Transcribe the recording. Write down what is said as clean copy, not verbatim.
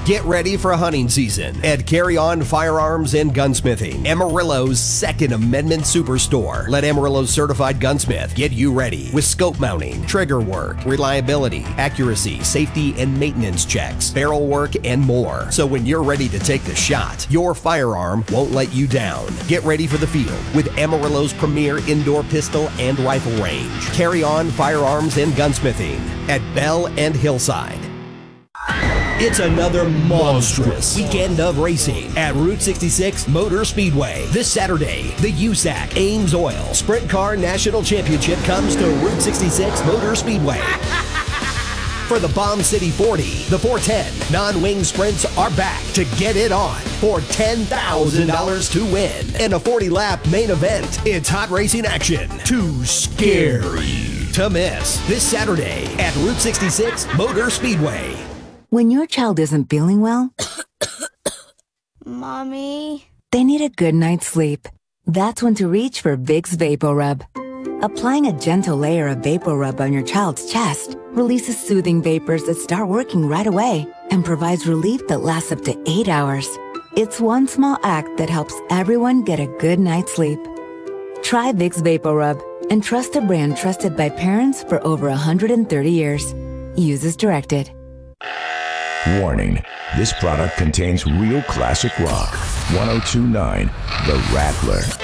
Get ready for hunting season at Carry On Firearms and Gunsmithing, Amarillo's Second Amendment Superstore. Let Amarillo's certified gunsmith get you ready with scope mounting, trigger work, reliability, accuracy, safety, and maintenance checks, barrel work, and more. So when you're ready to take the shot, your firearm won't let you down. Get ready for the field with Amarillo's premier indoor pistol and rifle range. Carry On Firearms and Gunsmithing at Bell and Hillside. It's another monstrous weekend of racing at Route 66 Motor Speedway. This Saturday, the USAC Ames Oil Sprint Car National Championship comes to Route 66 Motor Speedway. For the Bomb City 40, the 410 non-wing sprints are back to get it on for $10,000 to win. And a 40-lap main event. It's hot racing action. Too scary to miss this Saturday at Route 66 Motor Speedway. When your child isn't feeling well, Mommy, they need a good night's sleep. That's when to reach for Vicks VapoRub. Applying a gentle layer of VapoRub on your child's chest releases soothing vapors that start working right away and provides relief that lasts up to 8 hours. It's one small act that helps everyone get a good night's sleep. Try Vicks VapoRub and trust a brand trusted by parents for over 130 years. Use as directed. Warning, this product contains real classic rock. 1029 The Rattler.